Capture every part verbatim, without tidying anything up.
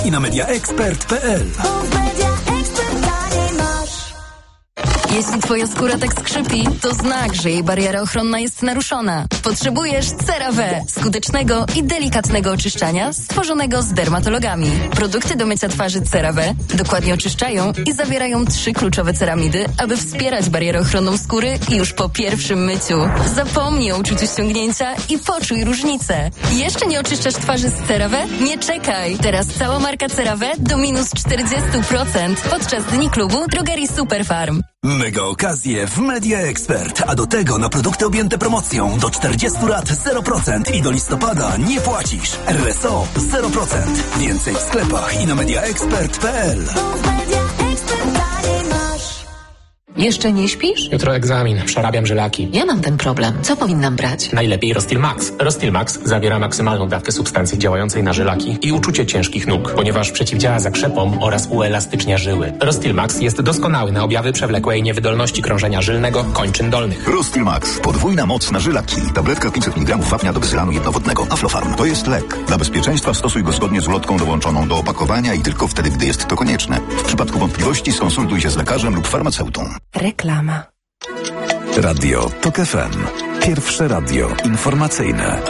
i na media ekspert kropka p l. Jeśli twoja skóra tak skrzypi, to znak, że jej bariera ochronna jest naruszona. Potrzebujesz CeraVe, skutecznego i delikatnego oczyszczania stworzonego z dermatologami. Produkty do mycia twarzy CeraVe dokładnie oczyszczają i zawierają trzy kluczowe ceramidy, aby wspierać barierę ochronną skóry już po pierwszym myciu. Zapomnij o uczuciu ściągnięcia i poczuj różnicę. Jeszcze nie oczyszczasz twarzy z CeraVe? Nie czekaj! Teraz cała marka CeraVe do minus czterdzieści procent podczas Dni Klubu Drogerii Superfarm. Mega okazje w Media Expert, a do tego na produkty objęte promocją do czterdziestu lat zero procent i do listopada nie płacisz. R S O zero procent. Więcej w sklepach i na media ekspert kropka p l. Jeszcze nie śpisz? Jutro egzamin, przerabiam żylaki. Ja mam ten problem. Co powinnam brać? Najlepiej Rostil Max. Rostil Max zawiera maksymalną dawkę substancji działającej na żylaki i uczucie ciężkich nóg, ponieważ przeciwdziała zakrzepom oraz uelastycznia żyły. Rostil Max jest doskonały na objawy przewlekłej niewydolności krążenia żylnego kończyn dolnych. Rostil Max. Podwójna moc na żylaki. Tabletka pięćset miligramów wapnia do bezylanu jednowodnego. Aflofarm. To jest lek. Dla bezpieczeństwa stosuj go zgodnie z ulotką dołączoną do opakowania i tylko wtedy, gdy jest to konieczne. W przypadku wątpliwości skonsultuj się z lekarzem lub farmaceutą. Reklama. Radio TOK F M. Pierwsze radio informacyjne.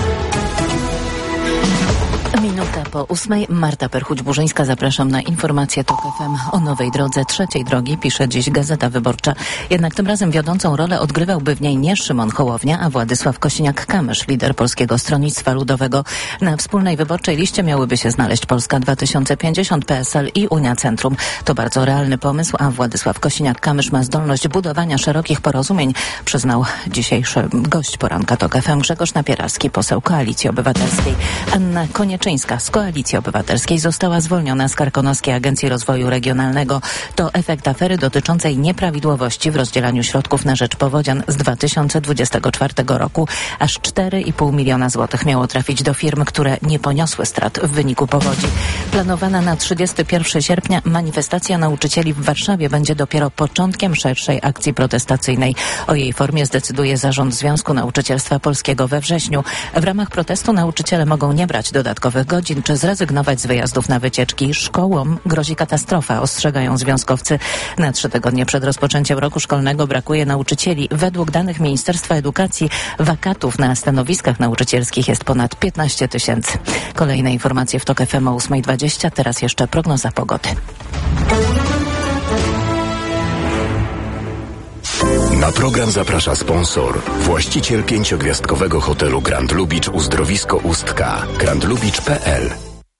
Minuta po ósmej. Marta Perchuć-Burzyńska. Zapraszam na informację TOK F M o nowej drodze trzeciej drogi. Pisze dziś Gazeta Wyborcza. Jednak tym razem wiodącą rolę odgrywałby w niej nie Szymon Hołownia, a Władysław Kosiniak-Kamysz, lider Polskiego Stronnictwa Ludowego. Na wspólnej wyborczej liście miałyby się znaleźć Polska dwa tysiące pięćdziesiąt, P S L i Unia Centrum. To bardzo realny pomysł, a Władysław Kosiniak-Kamysz ma zdolność budowania szerokich porozumień, przyznał dzisiejszy gość poranka TOK F M Grzegorz Napieralski, poseł Koalicji Obywatelskiej. Anna Konieczyńska z Koalicji Obywatelskiej została zwolniona z Karkonoskiej Agencji Rozwoju Regionalnego. To efekt afery dotyczącej nieprawidłowości w rozdzielaniu środków na rzecz powodzian z dwa tysiące dwudziestego czwartego roku. Aż cztery i pół miliona złotych miało trafić do firm, które nie poniosły strat w wyniku powodzi. Planowana na trzydziestego pierwszego sierpnia manifestacja nauczycieli w Warszawie będzie dopiero początkiem szerszej akcji protestacyjnej. O jej formie zdecyduje Zarząd Związku Nauczycielstwa Polskiego we wrześniu. W ramach protestu nauczyciele mogą nie brać dodatkowych godzin czy zrezygnować z wyjazdów na wycieczki. Szkołom grozi katastrofa, ostrzegają związkowcy. Na trzy tygodnie przed rozpoczęciem roku szkolnego brakuje nauczycieli. Według danych Ministerstwa Edukacji wakatów na stanowiskach nauczycielskich jest ponad piętnaście tysięcy. Kolejne informacje w TOK F M o ósma dwadzieścia. Teraz jeszcze prognoza pogody. Na program zaprasza sponsor, właściciel pięciogwiazdkowego hotelu Grand Lubicz Uzdrowisko Ustka, grand lubicz kropka p l.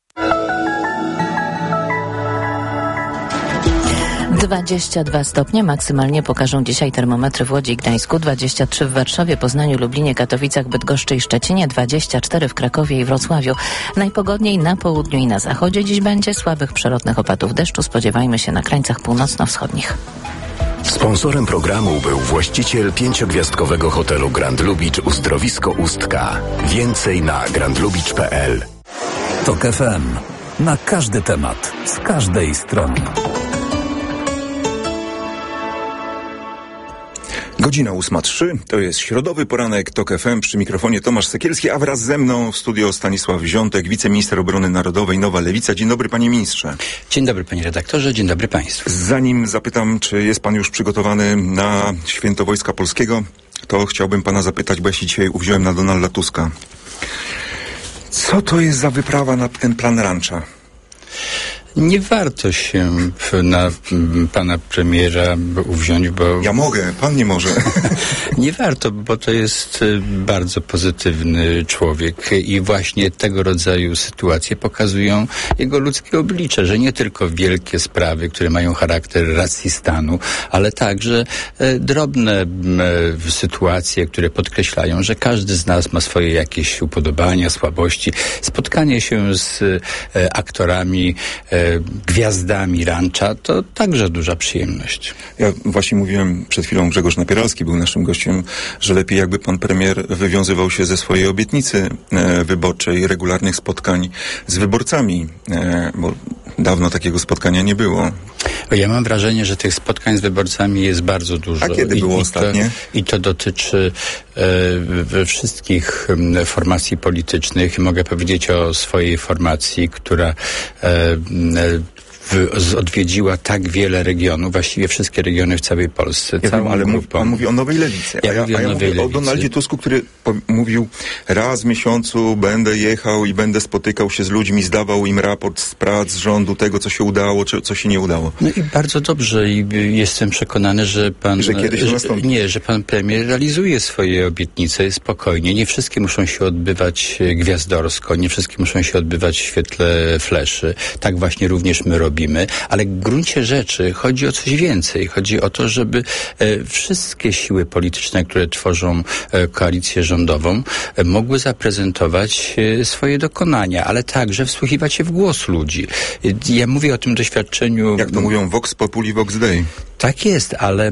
dwadzieścia dwa stopnie maksymalnie pokażą dzisiaj termometry w Łodzi i Gdańsku, dwadzieścia trzy w Warszawie, Poznaniu, Lublinie, Katowicach, Bydgoszczy i Szczecinie, dwadzieścia cztery w Krakowie i Wrocławiu. Najpogodniej na południu i na zachodzie dziś będzie. Słabych przelotnych opadów deszczu spodziewajmy się na krańcach północno-wschodnich. Sponsorem programu był właściciel pięciogwiazdkowego hotelu Grand Lubicz Uzdrowisko Ustka. Więcej na grand lubicz kropka p l. TOK F M. Na każdy temat, z każdej strony. Godzina ósma trzy, to jest środowy poranek TOK F M, przy mikrofonie Tomasz Sekielski, a wraz ze mną w studio Stanisław Ziątek, wiceminister obrony narodowej, Nowa Lewica. Dzień dobry, panie ministrze. Dzień dobry, panie redaktorze, dzień dobry państwu. Zanim zapytam, czy jest pan już przygotowany na Święto Wojska Polskiego, to chciałbym pana zapytać, bo ja się dzisiaj uwziąłem na Donalda Tuska. Co to jest za wyprawa na ten plan rancza? Nie warto się na pana premiera uwziąć, bo... Ja mogę, pan nie może. Nie warto, bo to jest bardzo pozytywny człowiek i właśnie tego rodzaju sytuacje pokazują jego ludzkie oblicze, że nie tylko wielkie sprawy, które mają charakter racji stanu, ale także drobne sytuacje, które podkreślają, że każdy z nas ma swoje jakieś upodobania, słabości. Spotkanie się z aktorami, gwiazdami rancza, to także duża przyjemność. Ja właśnie mówiłem przed chwilą, Grzegorz Napieralski był naszym gościem, że lepiej jakby pan premier wywiązywał się ze swojej obietnicy e, wyborczej, regularnych spotkań z wyborcami, e, bo dawno takiego spotkania nie było. Bo ja mam wrażenie, że tych spotkań z wyborcami jest bardzo dużo. A kiedy było I, ostatnie? To, I to dotyczy e, wszystkich e, formacji politycznych. Mogę powiedzieć o swojej formacji, która e, e, W, odwiedziła tak wiele regionów, właściwie wszystkie regiony w całej Polsce. Ja całą wiem, ale grupą. pan mówi o Nowej Lewicy. Ja a ja, mówię a ja o Nowej mówię Lewicy. o Donaldzie Tusku, który po- mówił, raz w miesiącu będę jechał i będę spotykał się z ludźmi, zdawał im raport z prac rządu, tego, co się udało, czy co się nie udało. No i bardzo dobrze i jestem przekonany, że pan... Że kiedyś to nastąpi. Nie, że pan premier realizuje swoje obietnice spokojnie. Nie wszystkie muszą się odbywać gwiazdorsko, nie wszystkie muszą się odbywać w świetle fleszy. Tak właśnie również my robimy, ale w gruncie rzeczy chodzi o coś więcej. Chodzi o to, żeby e, wszystkie siły polityczne, które tworzą e, koalicję rządową, e, mogły zaprezentować e, swoje dokonania, ale także wsłuchiwać się w głos ludzi. E, ja mówię o tym doświadczeniu... Jak to mówią, vox populi, vox dei. Tak jest, ale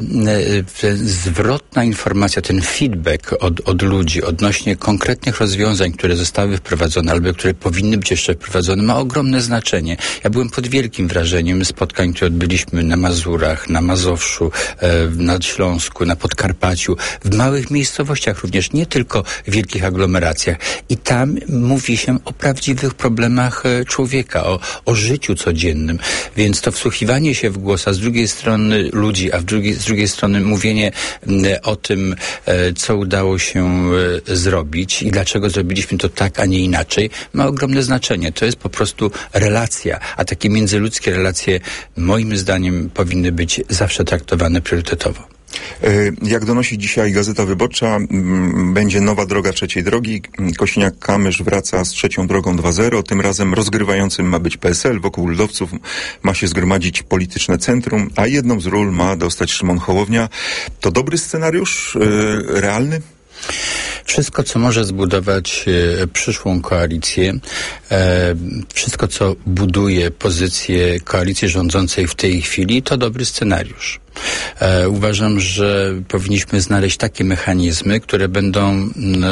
e, zwrotna informacja, ten feedback od, od ludzi odnośnie konkretnych rozwiązań, które zostały wprowadzone albo które powinny być jeszcze wprowadzone, ma ogromne znaczenie. Ja byłem pod wielkim wrażeniem spotkań, które odbyliśmy na Mazurach, na Mazowszu, e, na Śląsku, na Podkarpaciu, w małych miejscowościach również, nie tylko w wielkich aglomeracjach. I tam mówi się o prawdziwych problemach e, człowieka, o, o życiu codziennym. Więc to wsłuchiwanie się w głos, a z drugiej strony ludzi, a w drugiej, z drugiej strony mówienie m, o tym, e, co udało się e, zrobić i dlaczego zrobiliśmy to tak, a nie inaczej, ma ogromne znaczenie. To jest po prostu relacja, a takie międzyludzkie relacje moim zdaniem powinny być zawsze traktowane priorytetowo. Jak donosi dzisiaj Gazeta Wyborcza, będzie nowa droga trzeciej drogi. Kosiniak-Kamysz wraca z trzecią drogą dwa zero. Tym razem rozgrywającym ma być P S L. Wokół ludowców ma się zgromadzić polityczne centrum, a jedną z ról ma dostać Szymon Hołownia. To dobry scenariusz? Yy, realny? Wszystko, co może zbudować e, przyszłą koalicję, e, wszystko, co buduje pozycję koalicji rządzącej w tej chwili, to dobry scenariusz. E, uważam, że powinniśmy znaleźć takie mechanizmy, które będą e,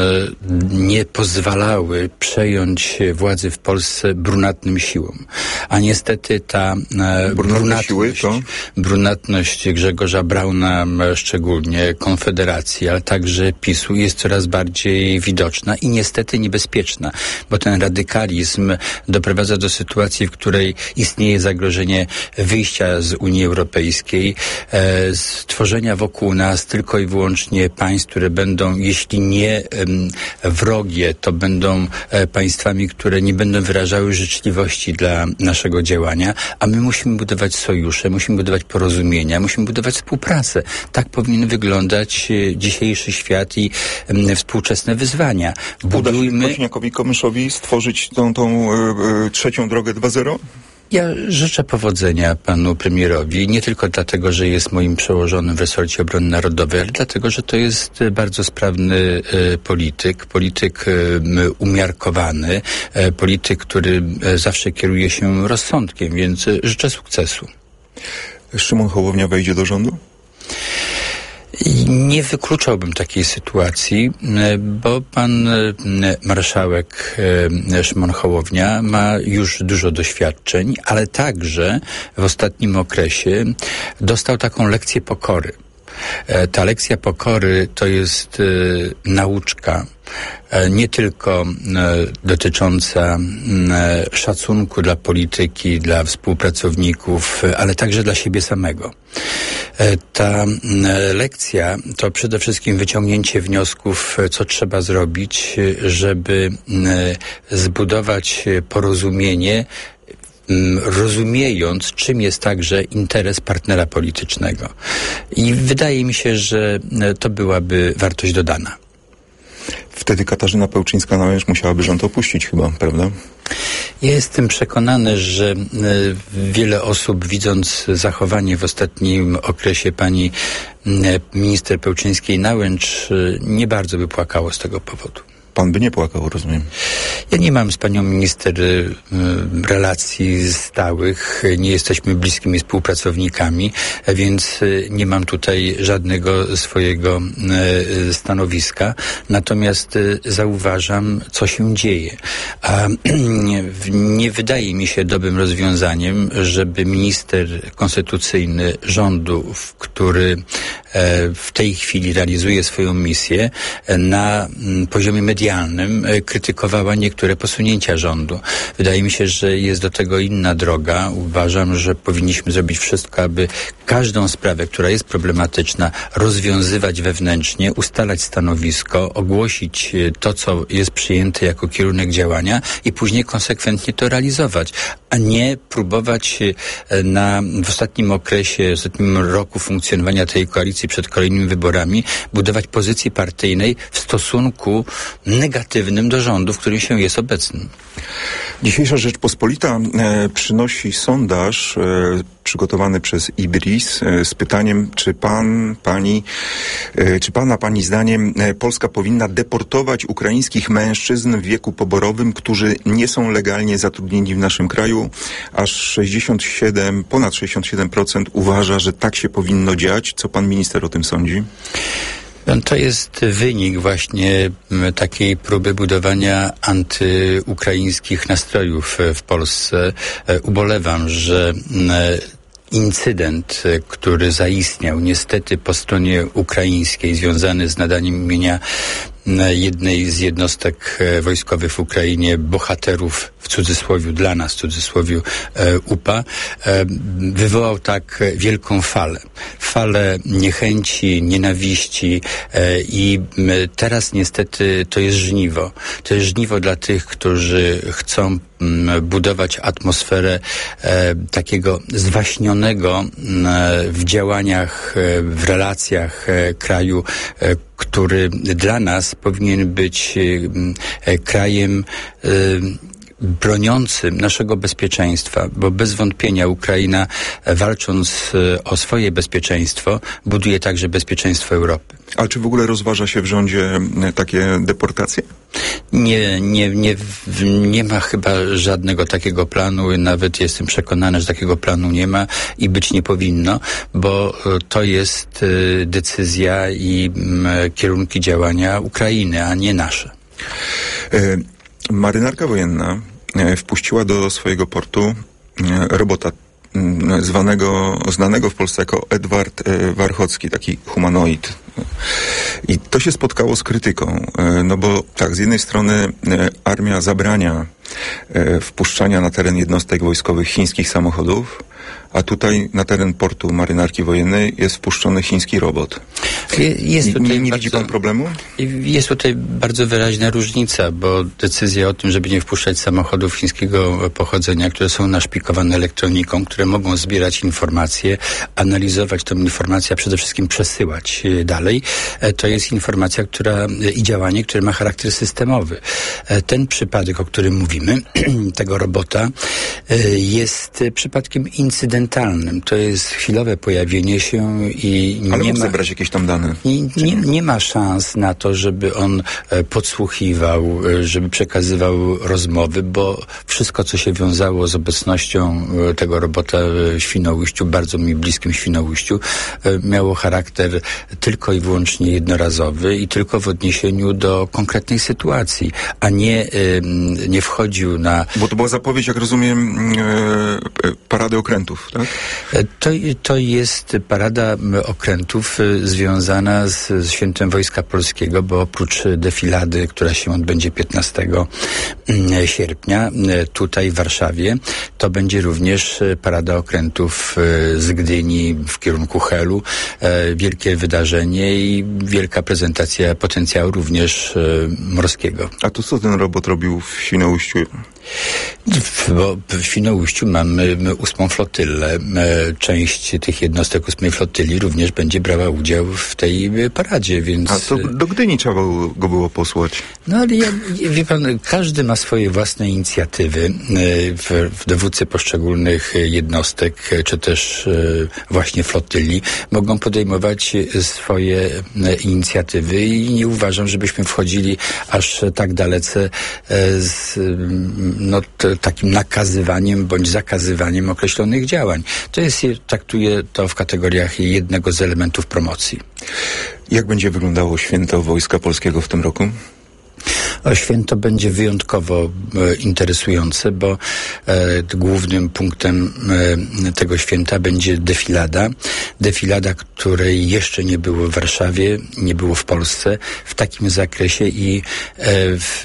nie pozwalały przejąć władzy w Polsce brunatnym siłom. A niestety ta e, brunatność, siły to? brunatność Grzegorza Brauna szczególnie, Konfederacji, ale także PiSu jest coraz bardziej widoczna i niestety niebezpieczna, bo ten radykalizm doprowadza do sytuacji, w której istnieje zagrożenie wyjścia z Unii Europejskiej, e, stworzenia wokół nas tylko i wyłącznie państw, które będą, jeśli nie em, wrogie, to będą e, państwami, które nie będą wyrażały życzliwości dla naszego działania, a my musimy budować sojusze, musimy budować porozumienia, musimy budować współpracę. Tak powinien wyglądać e, dzisiejszy świat i e, współczesne wyzwania. Budujmy... Uda się Kosiniakowi-Kamyszowi stworzyć tą, tą e, e, trzecią drogę dwa zero? Ja życzę powodzenia panu premierowi, nie tylko dlatego, że jest moim przełożonym w resorcie obrony narodowej, ale dlatego, że to jest bardzo sprawny e, polityk, polityk e, umiarkowany, e, polityk, który e, zawsze kieruje się rozsądkiem, więc e, życzę sukcesu. Szymon Hołownia wejdzie do rządu? Nie wykluczałbym takiej sytuacji, bo pan marszałek Szymon Hołownia ma już dużo doświadczeń, ale także w ostatnim okresie dostał taką lekcję pokory. Ta lekcja pokory to jest nauczka, nie tylko dotycząca szacunku dla polityki, dla współpracowników, ale także dla siebie samego. Ta lekcja to przede wszystkim wyciągnięcie wniosków, co trzeba zrobić, żeby zbudować porozumienie, rozumiejąc, czym jest także interes partnera politycznego. I wydaje mi się, że to byłaby wartość dodana. Wtedy Katarzyna Pełczyńska-Nałęcz musiałaby rząd opuścić chyba, prawda? Ja jestem przekonany, że wiele osób, widząc zachowanie w ostatnim okresie pani minister Pełczyńskiej-Nałęcz, nie bardzo by płakało z tego powodu. pan by nie płakał, rozumiem. Ja nie mam z panią minister y, relacji stałych, nie jesteśmy bliskimi współpracownikami, więc y, nie mam tutaj żadnego swojego y, stanowiska. Natomiast y, zauważam, co się dzieje. A y, nie wydaje mi się dobrym rozwiązaniem, żeby minister konstytucyjny rządu, który e, w tej chwili realizuje swoją misję, na m, poziomie medialnym e, krytykowała niektóre posunięcia rządu. Wydaje mi się, że jest do tego inna droga. Uważam, że powinniśmy zrobić wszystko, aby każdą sprawę, która jest problematyczna, rozwiązywać wewnętrznie, ustalać stanowisko, ogłosić to, co jest przyjęte jako kierunek działania i później konsekwentnie to realizować, a nie próbować na, w ostatnim okresie, w ostatnim roku funkcjonowania tej koalicji przed kolejnymi wyborami budować pozycji partyjnej w stosunku negatywnym do rządu, w którym się jest obecnym. Dzisiejsza Rzeczpospolita e, przynosi sondaż e, przygotowany przez Ibris e, z pytaniem, czy pan, pani, e, czy pana, pani zdaniem e, Polska powinna deportować ukraińskich mężczyzn w wieku poborowym, którzy nie są legalnie zatrudnieni w naszym kraju. Aż sześćdziesiąt siedem, ponad sześćdziesiąt siedem procent uważa, że tak się powinno dziać. Co pan minister o tym sądzi? To jest wynik właśnie takiej próby budowania antyukraińskich nastrojów w Polsce. Ubolewam, że incydent, który zaistniał niestety po stronie ukraińskiej, związany z nadaniem imienia jednej z jednostek wojskowych w Ukrainie, bohaterów w cudzysłowiu, dla nas w cudzysłowiu U P A, wywołał tak wielką falę. Falę niechęci, nienawiści i teraz niestety to jest żniwo. To jest żniwo dla tych, którzy chcą budować atmosferę e, takiego zwaśnionego e, w działaniach, e, w relacjach e, kraju, e, który dla nas powinien być e, krajem e, broniącym naszego bezpieczeństwa, bo bez wątpienia Ukraina, walcząc o swoje bezpieczeństwo, buduje także bezpieczeństwo Europy. A czy w ogóle rozważa się w rządzie takie deportacje? Nie, nie, nie, nie ma chyba żadnego takiego planu. Nawet jestem przekonany, że takiego planu nie ma i być nie powinno, bo to jest decyzja i kierunki działania Ukrainy, a nie nasze. E- Marynarka wojenna wpuściła do swojego portu robota zwanego, znanego w Polsce jako Edward Warchocki, taki humanoid. I to się spotkało z krytyką, no bo tak, z jednej strony armia zabrania wpuszczania na teren jednostek wojskowych chińskich samochodów, a tutaj na teren portu marynarki wojennej jest wpuszczony chiński robot. Jest tutaj nie nie bardzo, widzi pan problemu? Jest tutaj bardzo wyraźna różnica, bo decyzja o tym, żeby nie wpuszczać samochodów chińskiego pochodzenia, które są naszpikowane elektroniką, które mogą zbierać informacje, analizować tę informację, a przede wszystkim przesyłać dalej, to jest informacja, która i działanie, które ma charakter systemowy. Ten przypadek, o którym mówimy, tego robota, jest przypadkiem incydentalnym. To jest chwilowe pojawienie się i Ale nie mógł ma... zebrać jakieś tam dane. I nie, nie ma szans na to, żeby on podsłuchiwał, żeby przekazywał rozmowy, bo wszystko, co się wiązało z obecnością tego robota w Świnoujściu, bardzo mi bliskim Świnoujściu, miało charakter tylko i wyłącznie jednorazowy i tylko w odniesieniu do konkretnej sytuacji, a nie, nie wchodził na... Bo to była zapowiedź, jak rozumiem, e, parady okrętów, tak? To, to jest parada okrętów związana z, z Świętem Wojska Polskiego, bo oprócz defilady, która się odbędzie piętnastego sierpnia tutaj w Warszawie, to będzie również parada okrętów z Gdyni w kierunku Helu. Wielkie wydarzenie i wielka prezentacja potencjału również morskiego. A to co ten robot robił w Świnoujściu? Bo w Świnoujściu mamy ósmą flotylę. E, część tych jednostek ósmej flotyli również będzie brała udział w tej paradzie, więc... A to do Gdyni trzeba go było posłać. No ale ja, wie pan, każdy ma swoje własne inicjatywy w, w dowódcy poszczególnych jednostek, czy też właśnie flotyli mogą podejmować swoje inicjatywy i nie uważam, żebyśmy wchodzili aż tak dalece z no, t, takim nakazywaniem bądź zakazywaniem określonych działań. To jest, traktuję to w kategoriach jednego z elementów promocji. Jak będzie wyglądało święto Wojska Polskiego w tym roku? O, święto będzie wyjątkowo e, interesujące, bo e, głównym punktem e, tego święta będzie defilada. Defilada, której jeszcze nie było w Warszawie, nie było w Polsce w takim zakresie i e, w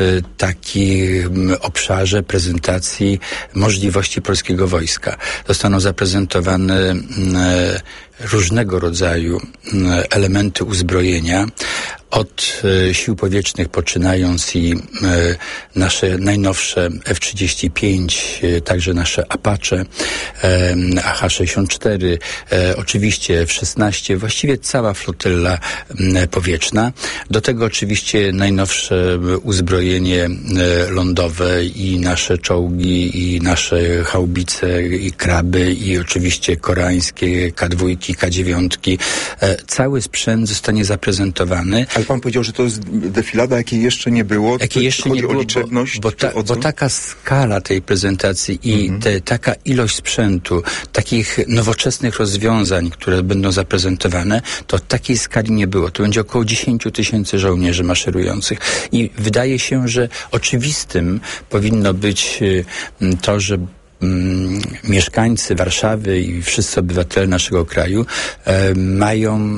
takim obszarze prezentacji możliwości polskiego wojska. Zostaną zaprezentowane e, różnego rodzaju elementy uzbrojenia, od e, sił powietrznych poczynając i e, nasze najnowsze F trzydzieści pięć, e, także nasze Apache, e, A H sześćdziesiąt cztery, e, oczywiście F szesnaście, właściwie cała flotylla e, powietrzna. Do tego oczywiście najnowsze uzbrojenie e, lądowe i nasze czołgi, i nasze haubice, i kraby, i oczywiście koreańskie K dwa, K dziewięć. E, cały sprzęt zostanie zaprezentowany. Ale pan powiedział, że to jest defilada, jakiej jeszcze nie było. Jakiej jeszcze Chodzi nie było, o liczebność? Bo, bo, ta, bo taka skala tej prezentacji i mhm. te, taka ilość sprzętu, takich nowoczesnych rozwiązań, które będą zaprezentowane, to takiej skali nie było. To będzie około dziesięć tysięcy żołnierzy maszerujących. I wydaje się, że oczywistym powinno być to, że Mm, mieszkańcy Warszawy i wszyscy obywatele naszego kraju e, mają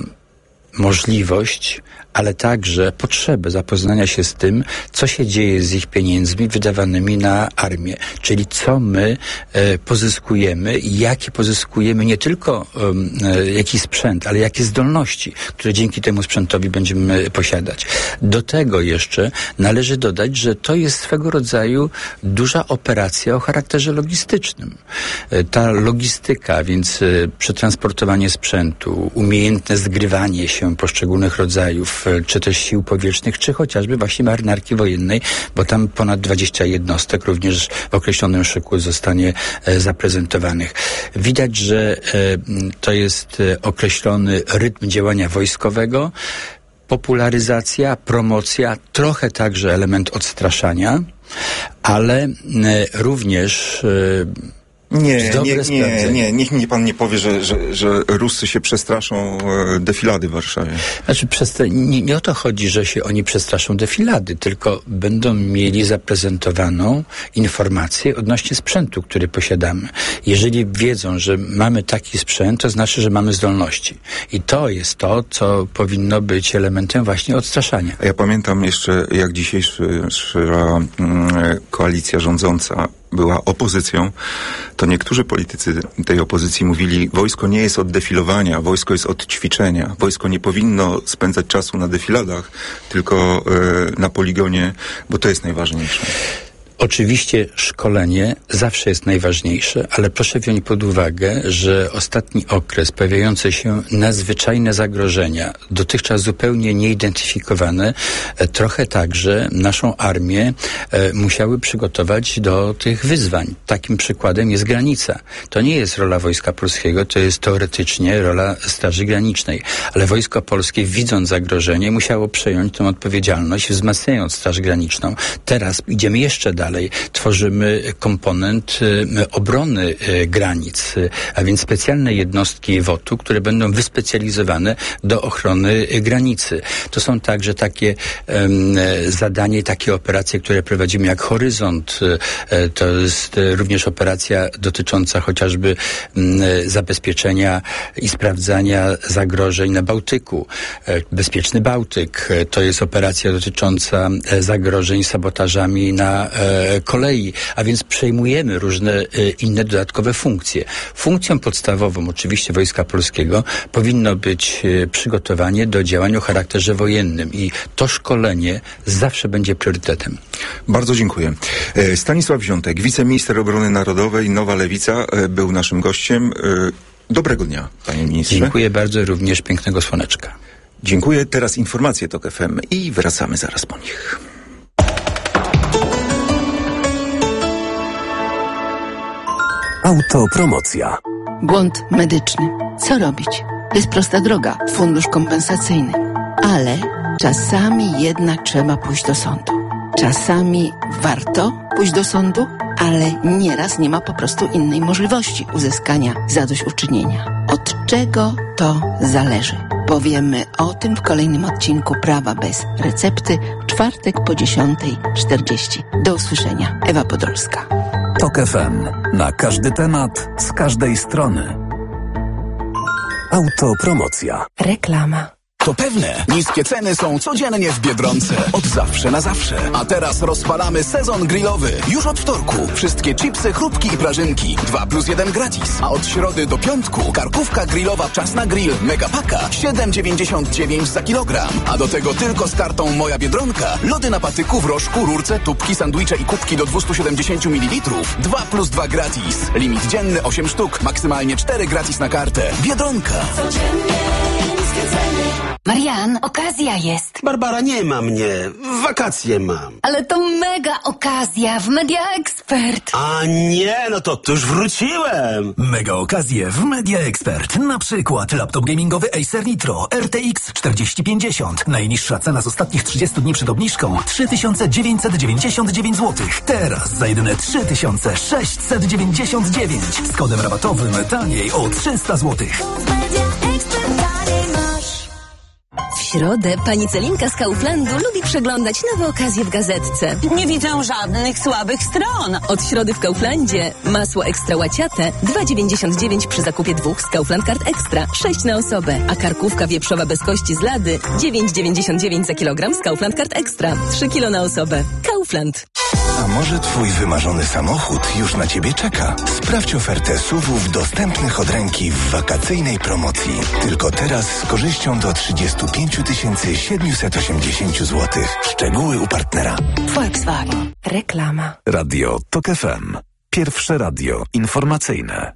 możliwość, ale także potrzebę zapoznania się z tym, co się dzieje z ich pieniędzmi wydawanymi na armię. Czyli co my e, pozyskujemy i jakie pozyskujemy nie tylko e, jaki sprzęt, ale jakie zdolności, które dzięki temu sprzętowi będziemy posiadać. Do tego jeszcze należy dodać, że to jest swego rodzaju duża operacja o charakterze logistycznym. E, ta logistyka, więc e, przetransportowanie sprzętu, umiejętne zgrywanie się poszczególnych rodzajów czy też sił powietrznych, czy chociażby właśnie marynarki wojennej, bo tam ponad dwadzieścia jednostek również w określonym szyku zostanie e, zaprezentowanych. Widać, że e, to jest e, określony rytm działania wojskowego, popularyzacja, promocja, trochę także element odstraszania, ale e, również e, Nie, nie, nie, nie, niech mi pan nie powie, że, że, że Ruscy się przestraszą e, defilady w Warszawie. Znaczy, przez te, nie, nie o to chodzi, że się oni przestraszą defilady, tylko będą mieli zaprezentowaną informację odnośnie sprzętu, który posiadamy. Jeżeli wiedzą, że mamy taki sprzęt, to znaczy, że mamy zdolności. I to jest to, co powinno być elementem właśnie odstraszania. A ja pamiętam jeszcze, jak dzisiejsza mm, koalicja rządząca była opozycją, to niektórzy politycy tej opozycji mówili, wojsko nie jest od defilowania, wojsko jest od ćwiczenia. Wojsko nie powinno spędzać czasu na defiladach, tylko e, na poligonie, bo to jest najważniejsze. Oczywiście szkolenie zawsze jest najważniejsze, ale proszę wziąć pod uwagę, że ostatni okres, pojawiające się nadzwyczajne zagrożenia, dotychczas zupełnie nieidentyfikowane, trochę także naszą armię e, musiały przygotować do tych wyzwań. Takim przykładem jest granica. To nie jest rola Wojska Polskiego, to jest teoretycznie rola Straży Granicznej, ale Wojsko Polskie, widząc zagrożenie, musiało przejąć tę odpowiedzialność, wzmacniając Straż Graniczną. Teraz idziemy jeszcze dalej. Dalej tworzymy komponent y, obrony y, granic, y, a więc specjalne jednostki W O T-u, które będą wyspecjalizowane do ochrony y, granicy. To są także takie y, zadanie, takie operacje, które prowadzimy jak Horyzont. Y, to jest y, również operacja dotycząca chociażby y, zabezpieczenia i sprawdzania zagrożeń na Bałtyku. Y, Bezpieczny Bałtyk. Y, to jest operacja dotycząca y, zagrożeń sabotażami na y, e, kolei, a więc przejmujemy różne e, inne dodatkowe funkcje. Funkcją podstawową oczywiście Wojska Polskiego powinno być e, przygotowanie do działań o charakterze wojennym i to szkolenie zawsze będzie priorytetem. Bardzo dziękuję. Stanisław Wziątek, wiceminister obrony narodowej, Nowa Lewica, był naszym gościem. Dobrego dnia, panie ministrze. Dziękuję bardzo, również pięknego słoneczka. Dziękuję. Teraz informacje TOK F M i wracamy zaraz po nich. Autopromocja. Błąd medyczny. Co robić? Jest prosta droga. Fundusz kompensacyjny. Ale czasami jednak trzeba pójść do sądu. Czasami warto pójść do sądu, ale nieraz nie ma po prostu innej możliwości uzyskania zadośćuczynienia. Od czego to zależy? Powiemy o tym w kolejnym odcinku Prawa bez recepty w czwartek po dziesiątej czterdzieści. Do usłyszenia. Ewa Podolska. TOK F M. Na każdy temat, z każdej strony. Autopromocja. Reklama. To pewne, niskie ceny są codziennie w Biedronce. Od zawsze na zawsze. A teraz rozpalamy sezon grillowy. Już od wtorku. Wszystkie chipsy, chrupki i prażynki. dwa plus jeden gratis. A od środy do piątku karkówka grillowa Czas na grill Megapaka siedem dziewięćdziesiąt dziewięć za kilogram. A do tego tylko z kartą Moja Biedronka. Lody na patyku, w rożku, rurce, tubki, sandwicze i kubki do dwieście siedemdziesiąt mililitrów. dwa plus dwa gratis. Limit dzienny osiem sztuk. Maksymalnie cztery gratis na kartę. Biedronka. Codziennie niskie ceny. Marian, okazja jest. Barbara, nie ma mnie. Wakacje mam. Ale to mega okazja w Media Expert. A nie, no to, to już wróciłem. Mega okazje w Media Expert. Na przykład laptop gamingowy Acer Nitro R T X czterdzieści pięćdziesiąt. Najniższa cena z ostatnich trzydziestu dni przed obniżką trzy tysiące dziewięćset dziewięćdziesiąt dziewięć złotych. Teraz za jedyne trzy tysiące sześćset dziewięćdziesiąt dziewięć. Z kodem rabatowym taniej o trzysta złotych. W środę pani Celinka z Kauflandu lubi przeglądać nowe okazje w gazetce. Nie widzę żadnych słabych stron. Od środy w Kauflandzie masło ekstra łaciate dwa dziewięćdziesiąt dziewięć przy zakupie dwóch z Kaufland Card Extra, sześć na osobę, a karkówka wieprzowa bez kości z lady dziewięć dziewięćdziesiąt dziewięć za kilogram z Kaufland Card Extra, trzy kilo na osobę. Kaufland. A może twój wymarzony samochód już na ciebie czeka? Sprawdź ofertę S U V-ów dostępnych od ręki w wakacyjnej promocji. Tylko teraz z korzyścią do trzydzieści pięć tysięcy siedemset osiemdziesiąt złotych. Szczegóły u partnera. Volkswagen. Reklama. Radio TOK F M. Pierwsze radio informacyjne.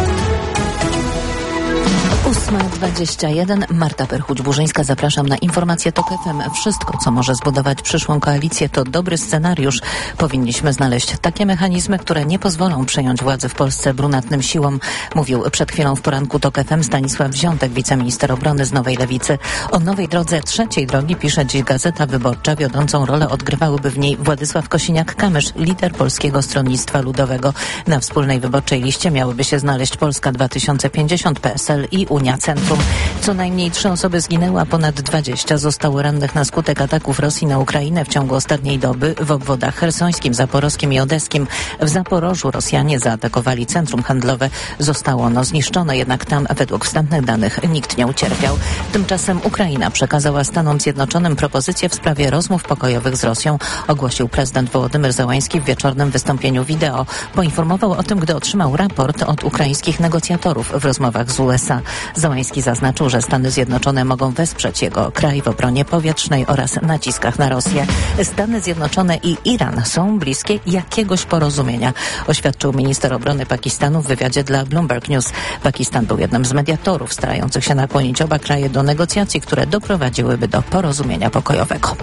ósma dwadzieścia jeden. Marta Perchuć-Burzyńska. Zapraszam na informację TOK F M. Wszystko, co może zbudować przyszłą koalicję, to dobry scenariusz. Powinniśmy znaleźć takie mechanizmy, które nie pozwolą przejąć władzy w Polsce brunatnym siłom, mówił przed chwilą w poranku TOK F M Stanisław Wziątek, wiceminister obrony z Nowej Lewicy. O nowej drodze trzeciej drogi pisze dziś Gazeta Wyborcza. Wiodącą rolę odgrywałyby w niej Władysław Kosiniak-Kamysz, lider Polskiego Stronnictwa Ludowego. Na wspólnej wyborczej liście miałyby się znaleźć Polska dwa tysiące pięćdziesiąt, P S L i Unia Centrum. Co najmniej trzy osoby zginęły, a ponad dwadzieścia zostało rannych na skutek ataków Rosji na Ukrainę w ciągu ostatniej doby w obwodach chersońskim, zaporowskim i odeskim. W Zaporożu Rosjanie zaatakowali centrum handlowe. Zostało ono zniszczone, jednak tam według wstępnych danych nikt nie ucierpiał. Tymczasem Ukraina przekazała Stanom Zjednoczonym propozycję w sprawie rozmów pokojowych z Rosją, ogłosił prezydent Wołodymyr Zełański w wieczornym wystąpieniu wideo. Poinformował o tym, gdy otrzymał raport od ukraińskich negocjatorów w rozmowach z U S A. Zełański zaznaczył, że Stany Zjednoczone mogą wesprzeć jego kraj w obronie powietrznej oraz naciskach na Rosję. Stany Zjednoczone i Iran są bliskie jakiegoś porozumienia, oświadczył minister obrony Pakistanu w wywiadzie dla Bloomberg News. Pakistan był jednym z mediatorów starających się nakłonić oba kraje do negocjacji, które doprowadziłyby do porozumienia pokojowego.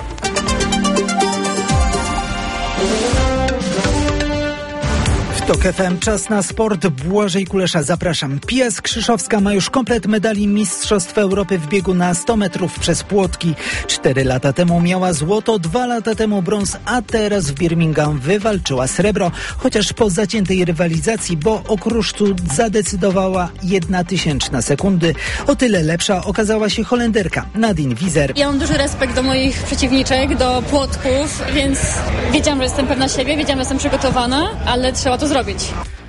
TOK F M, czas na sport. Błażej Kulesza, zapraszam. Pia Skrzyszowska ma już komplet medali Mistrzostw Europy w biegu na sto metrów przez płotki. Cztery lata temu miała złoto, dwa lata temu brąz, a teraz w Birmingham wywalczyła srebro. Chociaż po zaciętej rywalizacji, bo o kruszcu zadecydowała jedna tysięczna sekundy. O tyle lepsza okazała się Holenderka Nadine Wieser. Ja mam duży respekt do moich przeciwniczek, do płotków, więc wiedziałam, że jestem pewna siebie, wiedziałam, że jestem przygotowana, ale trzeba to zrobić.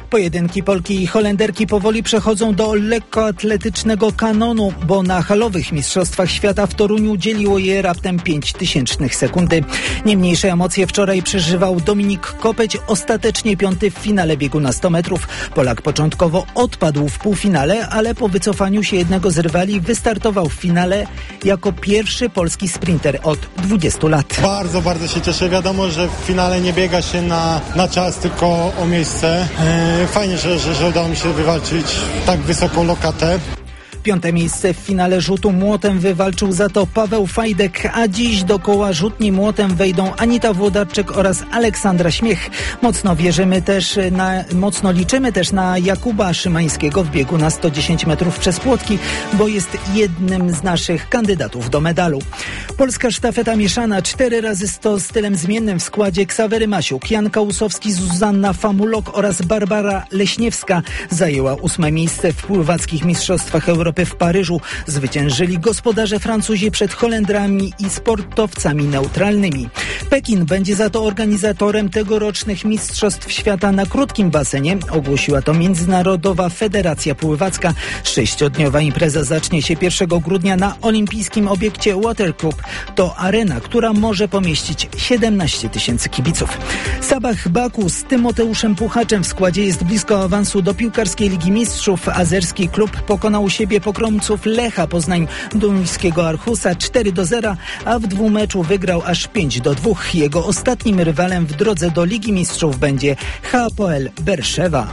Pojedynki Polki i Holenderki powoli przechodzą do lekkoatletycznego kanonu, bo na halowych mistrzostwach świata w Toruniu dzieliło je raptem pięć tysięcznych sekundy. Nie mniejsze emocje wczoraj przeżywał Dominik Kopeć, ostatecznie piąty w finale biegu na sto metrów. Polak początkowo odpadł w półfinale, ale po wycofaniu się jednego z rywali wystartował w finale jako pierwszy polski sprinter od dwudziestu lat. Bardzo, bardzo się cieszę. Wiadomo, że w finale nie biega się na, na czas, tylko o miejsce. Yy, fajnie, że, że, że udało mi się wywalczyć tak wysoką lokatę. Piąte miejsce w finale rzutu młotem wywalczył za to Paweł Fajdek, a dziś do koła rzutni młotem wejdą Anita Włodarczyk oraz Aleksandra Śmiech. Mocno wierzymy też na, mocno liczymy też na Jakuba Szymańskiego w biegu na sto dziesięć metrów przez płotki, bo jest jednym z naszych kandydatów do medalu. Polska sztafeta mieszana cztery razy sto stylem zmiennym w składzie Ksawery Masiuk, Jan Kałusowski, Zuzanna Famulok oraz Barbara Leśniewska zajęła ósme miejsce w pływackich mistrzostwach Europy w Paryżu. Zwyciężyli gospodarze Francuzi przed Holendrami i sportowcami neutralnymi. Pekin będzie za to organizatorem tegorocznych Mistrzostw Świata na krótkim basenie. Ogłosiła to Międzynarodowa Federacja Pływacka. Sześciodniowa impreza zacznie się pierwszego grudnia na olimpijskim obiekcie Water Club. To arena, która może pomieścić siedemnaście tysięcy kibiców. Sabah Baku z Tymoteuszem Puchaczem w składzie jest blisko awansu do piłkarskiej Ligi Mistrzów. Azerski klub pokonał u siebie pokromców Lecha Poznań duńskiego Arhusa cztery do zera, a w dwumeczu wygrał aż pięć do dwóch. Jego ostatnim rywalem w drodze do Ligi Mistrzów będzie Hapoel Berszewa.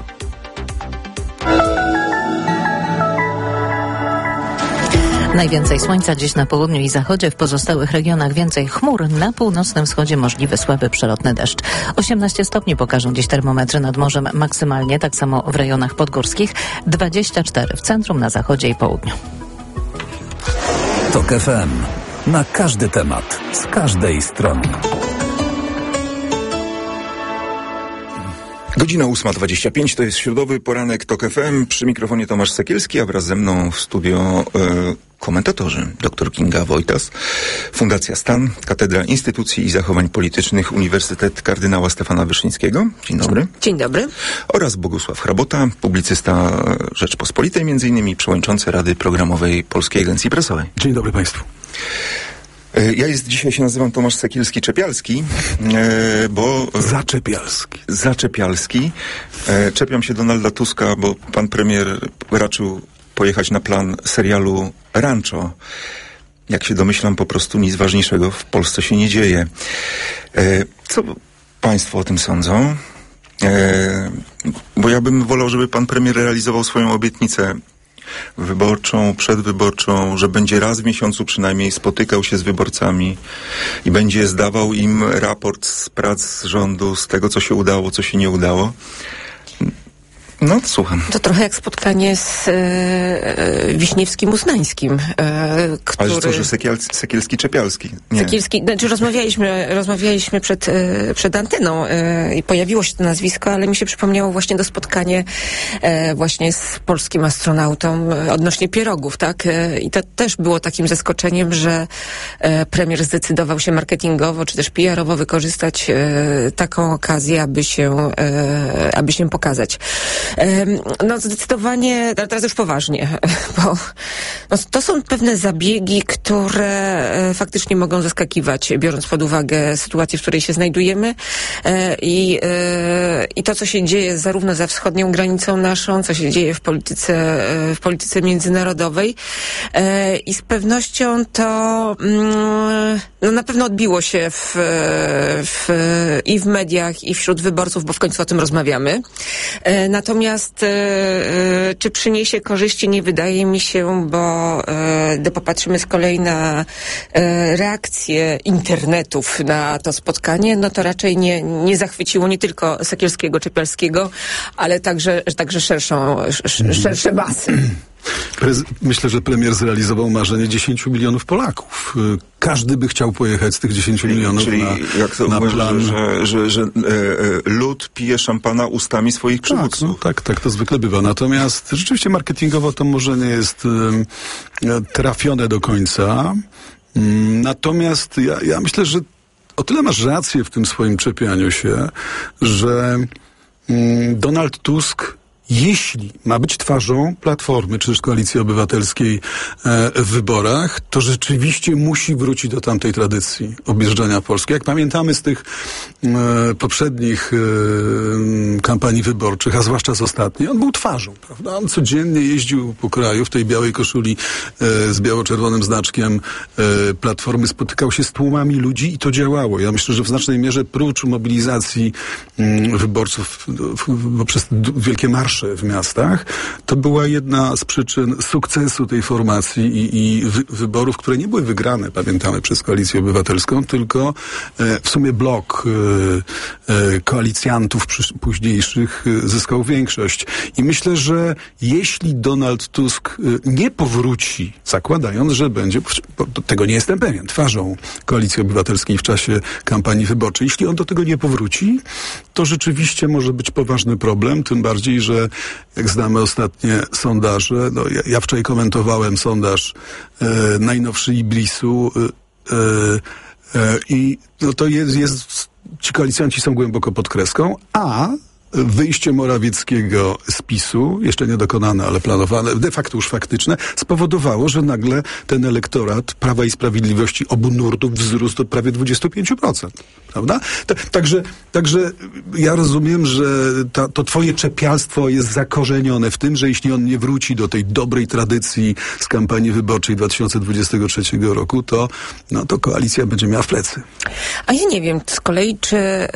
Najwięcej słońca dziś na południu i zachodzie, w pozostałych regionach więcej chmur, na północnym wschodzie możliwy słaby przelotny deszcz. osiemnaście stopni pokażą dziś termometry nad morzem maksymalnie, tak samo w rejonach podgórskich, dwadzieścia cztery w centrum, na zachodzie i południu. Tok F M. Na każdy temat, z każdej strony. Godzina ósma dwadzieścia pięć, to jest środowy poranek Tok F M. Przy mikrofonie Tomasz Sekielski, a wraz ze mną w studio e, komentatorzy. Doktor Kinga Wojtas, Fundacja Stan, Katedra Instytucji i Zachowań Politycznych, Uniwersytet Kardynała Stefana Wyszyńskiego. Dzień dobry. Dzień dobry. Oraz Bogusław Hrabota, publicysta Rzeczpospolitej, między innymi przewodniczący Rady Programowej Polskiej Agencji Prasowej. Dzień dobry Państwu. Ja jest dzisiaj się nazywam Tomasz Sekielski-Czepialski, e, bo... Zaczepialski. Zaczepialski. E, czepiam się Donalda Tuska, bo pan premier raczył pojechać na plan serialu Rancho. Jak się domyślam, po prostu nic ważniejszego w Polsce się nie dzieje. E, co państwo o tym sądzą? E, bo ja bym wolał, żeby pan premier realizował swoją obietnicę wyborczą, przedwyborczą, że będzie raz w miesiącu przynajmniej spotykał się z wyborcami i będzie zdawał im raport z prac rządu, z tego, co się udało, co się nie udało. No, słucham. To trochę jak spotkanie z e, Wiśniewskim Uznańskim, e, który... Ale co, że Sekiel, Sekielski-Czepialski? Nie. Sekielski, znaczy rozmawialiśmy, rozmawialiśmy przed, e, przed anteną e, i pojawiło się to nazwisko, ale mi się przypomniało właśnie to spotkanie e, właśnie z polskim astronautą e, odnośnie pierogów, tak? E, I to też było takim zaskoczeniem, że e, premier zdecydował się marketingowo, czy też P R owo wykorzystać e, taką okazję, aby się, e, aby się pokazać. No zdecydowanie, ale teraz już poważnie, bo no, to są pewne zabiegi, które faktycznie mogą zaskakiwać, biorąc pod uwagę sytuację, w której się znajdujemy i, i to, co się dzieje zarówno za wschodnią granicą naszą, co się dzieje w polityce, w polityce międzynarodowej i z pewnością to no, na pewno odbiło się w, w, i w mediach, i wśród wyborców, bo w końcu o tym rozmawiamy. Natomiast e, czy przyniesie korzyści, nie wydaje mi się, bo e, gdy popatrzymy z kolei na e, reakcję internetów na to spotkanie, no to raczej nie, nie zachwyciło nie tylko Sekielskiego, Czepialskiego, ale także, także szerszą, sz, szersze masy. Prez- Myślę, że premier zrealizował marzenie dziesięciu milionów Polaków. Każdy by chciał pojechać z tych dziesięciu milionów Czyli na, jak to na mówisz, plan. że, że, że e, lud pije szampana ustami swoich przywódców. Tak, no, tak, tak to zwykle bywa. Natomiast rzeczywiście marketingowo to może nie jest um, trafione do końca. Um, natomiast ja, ja myślę, że o tyle masz rację w tym swoim czepianiu się, że Donald Tusk, jeśli ma być twarzą Platformy czy też Koalicji Obywatelskiej e, w wyborach, to rzeczywiście musi wrócić do tamtej tradycji objeżdżania Polski. Jak pamiętamy z tych e, poprzednich e, kampanii wyborczych, a zwłaszcza z ostatniej, on był twarzą, prawda? On codziennie jeździł po kraju w tej białej koszuli e, z biało-czerwonym znaczkiem e, Platformy, spotykał się z tłumami ludzi i to działało. Ja myślę, że w znacznej mierze prócz mobilizacji m, wyborców w, w, poprzez d- wielkie marsze w miastach, to była jedna z przyczyn sukcesu tej formacji i, i wy, wyborów, które nie były wygrane, pamiętamy, przez Koalicję Obywatelską, tylko e, w sumie blok e, e, koalicjantów przy, późniejszych e, zyskał większość. I myślę, że jeśli Donald Tusk e, nie powróci, zakładając, że będzie, bo tego nie jestem pewien, twarzą Koalicji Obywatelskiej w czasie kampanii wyborczej, jeśli on do tego nie powróci, to rzeczywiście może być poważny problem, tym bardziej, że jak znamy ostatnie sondaże, no ja, ja wczoraj komentowałem sondaż e, najnowszy Ibrisu e, e, i no to jest, jest, ci koalicjanci są głęboko pod kreską, a wyjście Morawieckiego z PiSu, jeszcze nie dokonane, ale planowane, de facto już faktyczne, spowodowało, że nagle ten elektorat Prawa i Sprawiedliwości obu nurtów wzrósł do prawie dwadzieścia pięć procent. Prawda? T- także, także ja rozumiem, że ta, to twoje czepialstwo jest zakorzenione w tym, że jeśli on nie wróci do tej dobrej tradycji z kampanii wyborczej dwa tysiące dwudziestego trzeciego roku, to, no, to koalicja będzie miała w plecy. A ja nie wiem z kolei, czy y,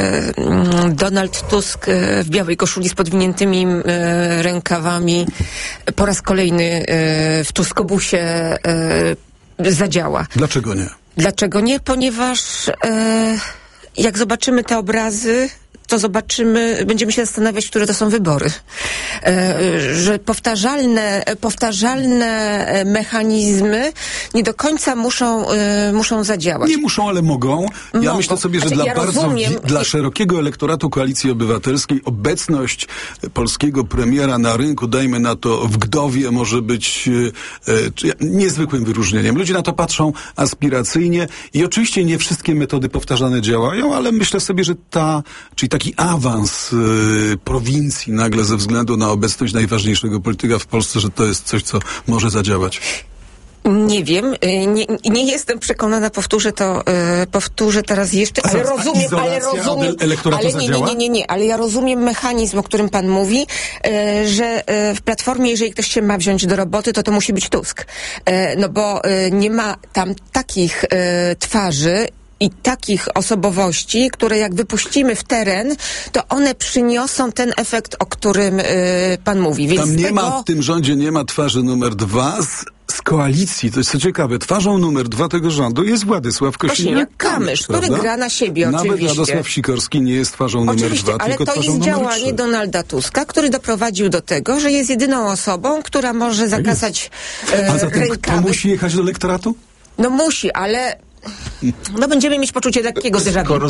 Donald Tusk w białej koszuli z podwiniętymi e, rękawami po raz kolejny e, w Tuskobusie e, zadziała. Dlaczego nie? Dlaczego nie? Ponieważ e, jak zobaczymy te obrazy, to zobaczymy, będziemy się zastanawiać, które to są wybory. E, że powtarzalne, powtarzalne mechanizmy nie do końca muszą, e, muszą zadziałać. Nie muszą, ale mogą. Ja mogą. myślę sobie, że znaczy, dla ja bardzo, rozumiem, dla szerokiego elektoratu Koalicji Obywatelskiej obecność polskiego premiera na rynku, dajmy na to w Gdowie, może być e, czy, niezwykłym wyróżnieniem. Ludzie na to patrzą aspiracyjnie i oczywiście nie wszystkie metody powtarzane działają, ale myślę sobie, że ta, czyli taki awans y, prowincji nagle ze względu na obecność najważniejszego polityka w Polsce, że to jest coś, co może zadziałać. Nie wiem, nie, nie jestem przekonana, powtórzę to, e, powtórzę teraz jeszcze, ale a, rozumiem, a ale rozumiem, ale nie, nie, nie, nie, nie, ale ja rozumiem mechanizm, o którym pan mówi, e, że e, w Platformie, jeżeli ktoś się ma wziąć do roboty, to to musi być Tusk. E, no bo e, nie ma tam takich e, twarzy i takich osobowości, które jak wypuścimy w teren, to one przyniosą ten efekt, o którym y, pan mówi. Więc tam nie tego... ma, w tym rządzie nie ma twarzy numer dwa z, z koalicji. To jest co ciekawe. Twarzą numer dwa tego rządu jest Władysław Kosiniak-Kamysz, który gra na siebie, Nawet oczywiście. Nawet Radosław Sikorski nie jest twarzą numer oczywiście, dwa, ale tylko to twarzą jest numer działanie trzy. Donalda Tuska, który doprowadził do tego, że jest jedyną osobą, która może zakazać e, A zatem rękawy. kto musi jechać do elektoratu? No musi, ale no będziemy mieć poczucie lekkiego déjà vu. Skoro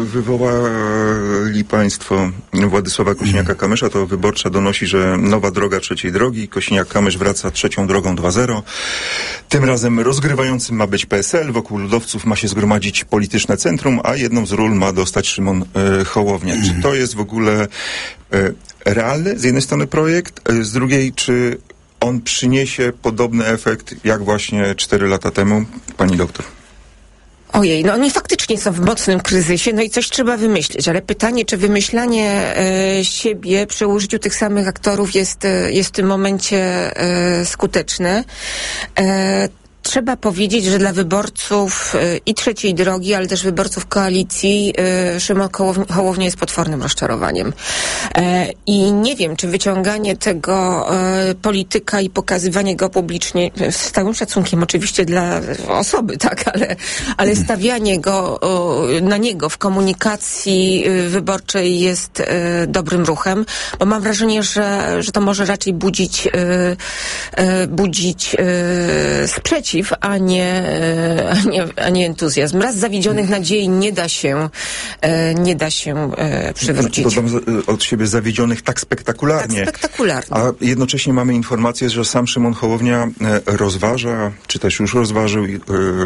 wywołali państwo Władysława Kosiniaka-Kamysza, to Wyborcza donosi, że nowa droga trzeciej drogi. Kosiniak-Kamysz wraca trzecią drogą dwa zero. Tym razem rozgrywającym ma być P S L. Wokół ludowców ma się zgromadzić polityczne centrum, a jedną z ról ma dostać Szymon e, Hołownia. Czy to jest w ogóle e, realny z jednej strony projekt, e, z drugiej czy on przyniesie podobny efekt jak właśnie cztery lata temu? Pani doktor. Ojej, no oni faktycznie są w mocnym kryzysie, no i coś trzeba wymyślić, ale pytanie, czy wymyślanie e, siebie przy użyciu tych samych aktorów jest, e, jest w tym momencie e, skuteczne. E, Trzeba powiedzieć, że dla wyborców y, i trzeciej drogi, ale też wyborców koalicji y, Szymon Hołownia jest potwornym rozczarowaniem. E, I nie wiem, czy wyciąganie tego y, polityka i pokazywanie go publicznie, z całym szacunkiem oczywiście dla osoby, tak, ale, ale stawianie go y, na niego w komunikacji y, wyborczej jest y, dobrym ruchem, bo mam wrażenie, że, że to może raczej budzić, y, y, budzić y, sprzeciw, a nie, a nie, a nie entuzjazm. Raz zawiedzionych nadziei nie da się, nie da się przywrócić. Dodam od siebie zawiedzionych tak spektakularnie. Tak spektakularnie. A jednocześnie mamy informację, że sam Szymon Hołownia rozważa, czy też już rozważył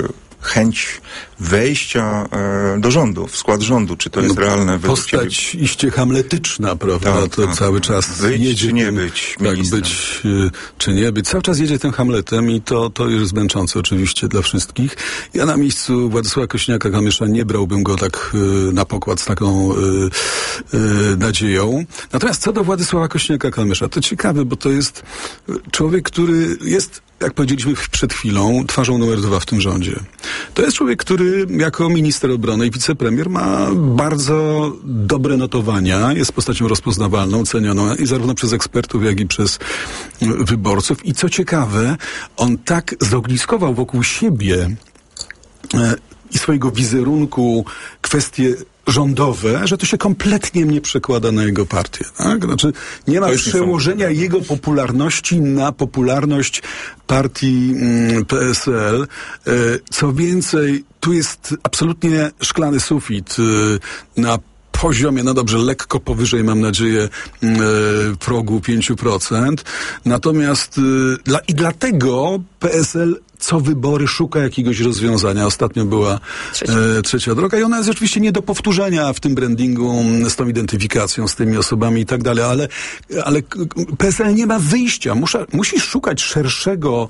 chęć wejścia e, do rządu, w skład rządu. Czy to jest no, realne? Postać ciebie? Iście hamletyczna, prawda? Tak, to tak. cały czas być, jedzie czy nie tym, być tak, ministrem. być y, czy nie być. Cały czas jedzie tym Hamletem i to, to jest męczące oczywiście dla wszystkich. Ja na miejscu Władysława Kosiniaka-Kamysza nie brałbym go tak y, na pokład z taką y, y, nadzieją. Natomiast co do Władysława Kosiniaka-Kamysza, to ciekawe, bo to jest człowiek, który jest, jak powiedzieliśmy przed chwilą, twarzą numer dwa w tym rządzie. To jest człowiek, który jako minister obrony i wicepremier ma bardzo dobre notowania, jest postacią rozpoznawalną, cenioną i zarówno przez ekspertów, jak i przez wyborców. I co ciekawe, on tak zogniskował wokół siebie e, i swojego wizerunku kwestie rządowe, że to się kompletnie nie przekłada na jego partię. Tak? Znaczy nie ma przełożenia jego popularności na popularność partii mm, P S L. E, co więcej, tu jest absolutnie szklany sufit e, na poziomie, no dobrze, lekko powyżej, mam nadzieję, e, progu pięć procent. Natomiast e, dla, i dlatego P S L co wybory szuka jakiegoś rozwiązania. Ostatnio była trzecia. E, trzecia droga i ona jest oczywiście nie do powtórzenia w tym brandingu, z tą identyfikacją, z tymi osobami i tak dalej, ale, ale P S L nie ma wyjścia. Musza, musi szukać szerszego,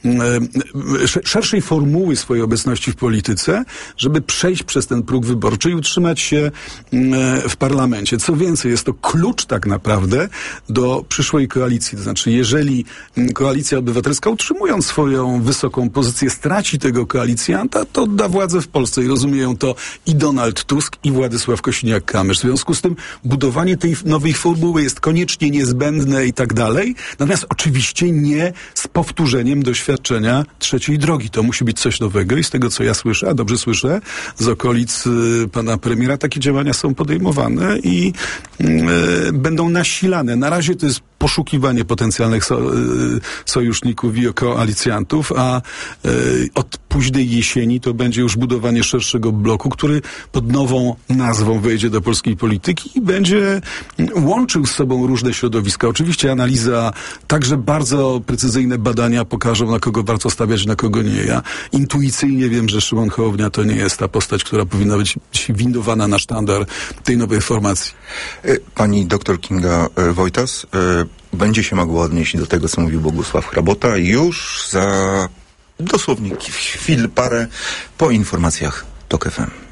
e, szerszej formuły swojej obecności w polityce, żeby przejść przez ten próg wyborczy i utrzymać się e, w parlamencie. Co więcej, jest to klucz tak naprawdę do przyszłej koalicji. To znaczy, jeżeli Koalicja Obywatelska, utrzymując swoją wysoką pozycję, straci tego koalicjanta, to odda władzę w Polsce i rozumieją to i Donald Tusk, i Władysław Kosiniak-Kamysz. W związku z tym budowanie tej nowej formuły jest koniecznie niezbędne i tak dalej, natomiast oczywiście nie z powtórzeniem doświadczenia trzeciej drogi. To musi być coś nowego i z tego, co ja słyszę, a dobrze słyszę, z okolic y, pana premiera, takie działania są podejmowane i y, będą nasilane. Na razie to jest poszukiwanie potencjalnych so, y, sojuszników i koalicjantów, a y, od późnej jesieni to będzie już budowanie szerszego bloku, który pod nową nazwą wejdzie do polskiej polityki i będzie łączył z sobą różne środowiska. Oczywiście analiza, także bardzo precyzyjne badania pokażą, na kogo warto stawiać, na kogo nie. Ja intuicyjnie wiem, że Szymon Hołownia to nie jest ta postać, która powinna być windowana na sztandar tej nowej formacji. Pani doktor Kinga Wojtas będzie się mogła odnieść do tego, co mówił Bogusław Hrabota już za dosłownie chwil parę po informacjach TOK F M.